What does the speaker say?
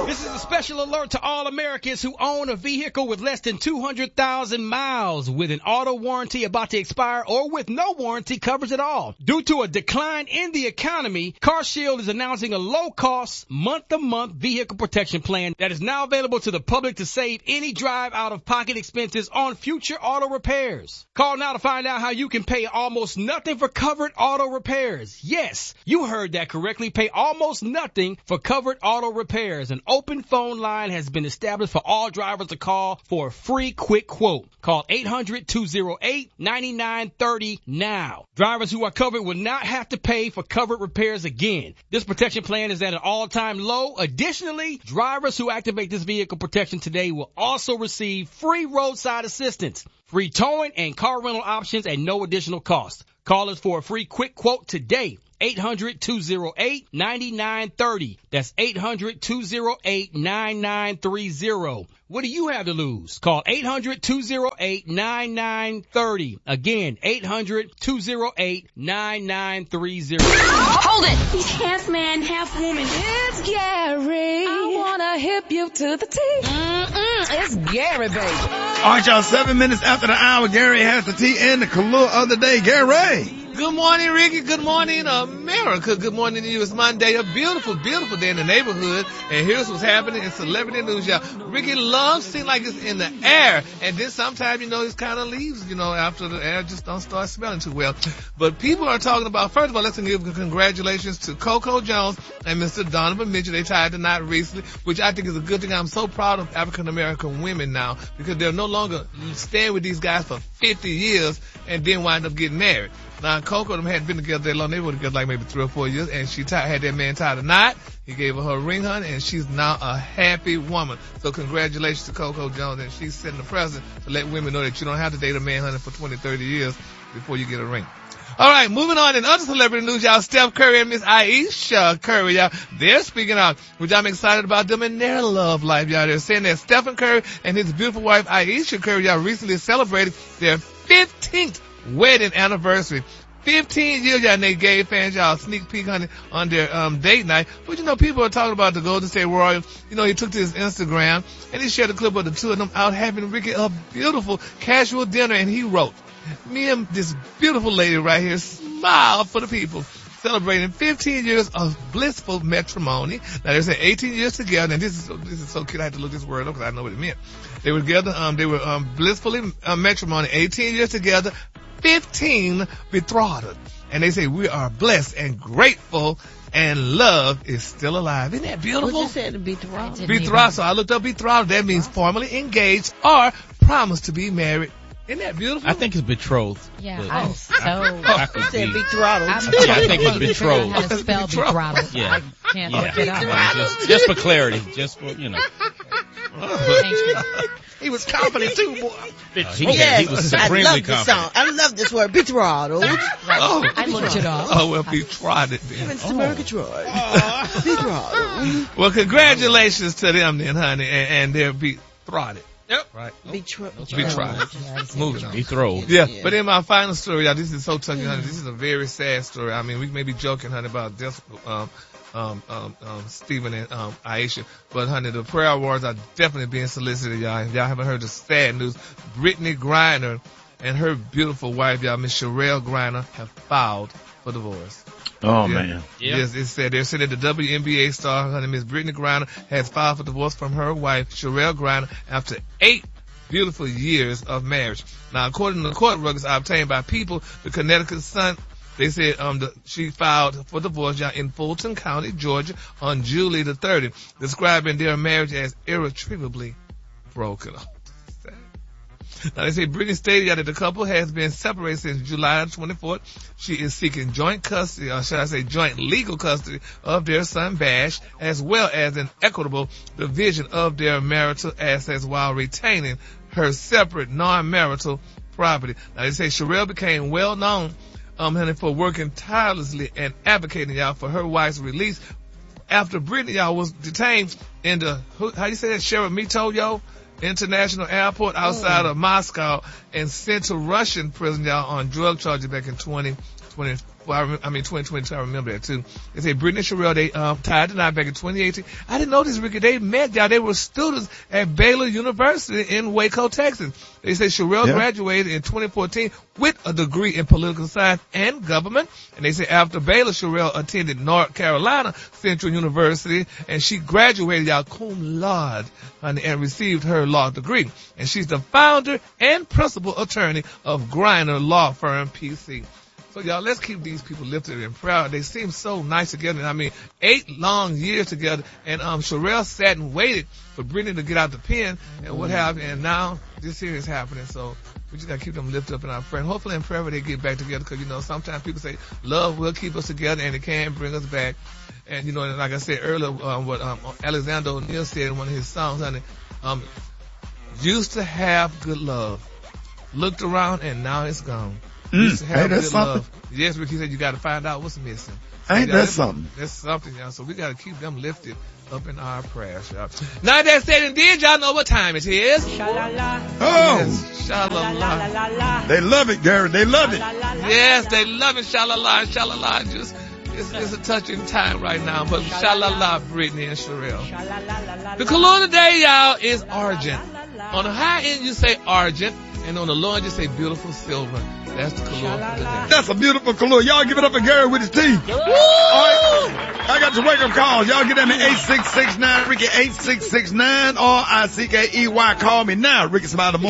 This is a special alert to all Americans who own a vehicle with less than 200,000 miles with an auto warranty about to expire or with no warranty covers at all. Due to a decline in the economy, CarShield is announcing a low-cost, month-to-month vehicle protection plan that is now available to the public to save any drive out-of-pocket expenses on future auto repairs. Call now to find out how you can pay almost nothing for covered auto repairs. Yes, you heard that correctly. Pay almost nothing for covered auto repairs. An open phone line has been established for all drivers to call for a free quick quote. Call 800-208-9930 now. Drivers who are covered will not have to pay for covered repairs again. This protection plan is at an all-time low. Additionally, drivers who activate this vehicle protection today will also receive free roadside assistance, free towing, and car rental options at no additional cost. Call us for a free quick quote today. 800-208-9930. That's 800-208-9930. What do you have to lose? Call 800-208-9930. Again, 800-208-9930. Hold it! He's half man, half woman. It's Gary. I wanna hip you to the T. It's Gary, baby. All right, y'all, 7 minutes after the hour, Gary has the tea and the color of the day. Gary. Good morning, Ricky. Good morning, America. Good morning to you. It's Monday, a beautiful, beautiful day in the neighborhood. And here's what's happening in celebrity news, y'all. Ricky Love seems like it's in the air. And then sometimes, it kind of leaves, after the air just don't start smelling too well. But people are talking about, first of all, let's give congratulations to Coco Jones and Mr. Donovan Mitchell. They tied the knot recently, which I think is a good thing. I'm so proud of African-American women now because they're no longer staying with these guys for 50 years and then wind up getting married. Now, Coco and them hadn't been together that long. They were together like maybe 3 or 4 years, and she had that man tied a knot. He gave her a ring, honey, and she's now a happy woman. So congratulations to Coco Jones, and she's setting the precedent to let women know that you don't have to date a man, honey, for 20, 30 years before you get a ring. All right, moving on in other celebrity news, y'all. Steph Curry and Miss Ayesha Curry, y'all, they're speaking out, which I'm excited about them in their love life, y'all. They're saying that Stephen Curry and his beautiful wife Ayesha Curry, y'all, recently celebrated their 15th wedding anniversary. 15 years, y'all, and they gave fans, y'all, a sneak peek, honey, on their date night. But, people are talking about the Golden State Warriors. He took to his Instagram, and he shared a clip of the two of them out having, Ricky, a beautiful casual dinner, and he wrote, me and this beautiful lady right here smile for the people, celebrating 15 years of blissful matrimony. Now, they said 18 years together, and this is so cute. I had to look this word up because I know what it meant. They were together, blissfully matrimony, 18 years together, 15 betrothed. And they say we are blessed and grateful and love is still alive. Isn't that beautiful? What you said, betrothed? Betrothed. So I looked up betrothed. That means formally engaged or promised to be married. Isn't that beautiful? I think it's betrothed. Yeah, I said betrothed. I think it's betrothed. How to spell betrothed. Yeah. I can't look it up. Just for clarity. Just for, Thank you. He was confident too, boy. He was supremely confident. I love this word, betrothed. I looked it up. Oh, well, betrothed then. It's Betrothed. Betrothed. Well, congratulations to them then, honey, and they're betrothed. Yep. Right. Betrothed. Moving on. Betrothed. Yeah. But in my final story, y'all, this is so touching, honey. This is a very sad story. I mean, we may be joking, honey, about this, Stephen and Ayesha, but honey, the prayer awards are definitely being solicited, y'all. If y'all haven't heard the sad news, Brittany Griner and her beautiful wife, y'all, Miss Sherelle Griner, have filed for divorce. Oh, man. Yeah. Yes, it said, they're saying that the WNBA star, honey, Miss Brittany Griner, has filed for divorce from her wife, Sherelle Griner, after 8 beautiful years of marriage. Now, according to the court records obtained by People, the Connecticut Sun, they said she filed for divorce in Fulton County, Georgia, on July the 30th, describing their marriage as irretrievably broken. Now, they say Brittany stated that the couple has been separated since July 24th. She is seeking joint custody, or should I say joint legal custody, of their son Bash, as well as an equitable division of their marital assets while retaining her separate non-marital property. Now, they say Sherelle became well known honey, for working tirelessly and advocating, y'all, for her wife's release after Brittany, y'all, was detained in the, how you say that, Sheremetyevo International Airport outside of Moscow and sent to Russian prison, y'all, on drug charges back in 2014. Well, 2022, I remember that too. They say Brittany and Sherelle, they tied the knot back in 2018. I didn't know this, Ricky. They met, y'all. They were students at Baylor University in Waco, Texas. They say Sherelle graduated in 2014 with a degree in political science and government. And they say after Baylor, Sherelle attended North Carolina Central University, and she graduated, y'all, cum laude, and received her law degree. And she's the founder and principal attorney of Griner Law Firm, PC. So y'all, let's keep these people lifted and proud. They seem so nice together. I mean, 8 long years together. And Sherelle sat and waited for Brittany to get out the pen and what have you. And now this here is happening. So we just got to keep them lifted up in our prayer. And hopefully in prayer they get back together, because, you know, sometimes people say love will keep us together and it can bring us back. And, you know, like I said earlier, what Alexander O'Neal said in one of his songs, honey, used to have good love. Looked around and now it's gone. Used to have good love. Yes, Ricky said you got to find out what's missing. Ain't that something? That's something, y'all. So we got to keep them lifted up in our prayers, y'all. Now that said and did, y'all know what time it is. Sha-la-la. Yes, sha-la-la. They love it, Gary. They love it. Yes, they love it. Sha-la-la. Sha-la-la. Just, it's a touching time right now. But sha-la-la, Brittany and Sherelle. The color today, y'all, is argent. On the high end, you say argent. And on the low end, you say beautiful silver. That's the color for the day. That's a beautiful color. Y'all give it up for Gary with his teeth. All right. I got your wake-up calls. Y'all get them at 8669 Ricky 8669 RICKEY. Call me now, Ricky Smiley.